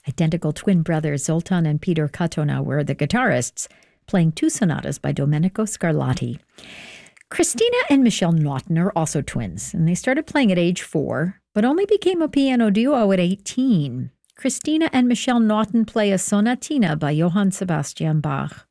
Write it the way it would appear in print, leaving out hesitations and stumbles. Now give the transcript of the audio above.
Identical twin brothers Zoltan and Peter Katona were the guitarists, playing 2 sonatas by Domenico Scarlatti. Christina and Michelle Naughton are also twins, and they started playing at age 4, but only became a piano duo at 18. Christina and Michelle Naughton play a sonatina by Johann Sebastian Bach.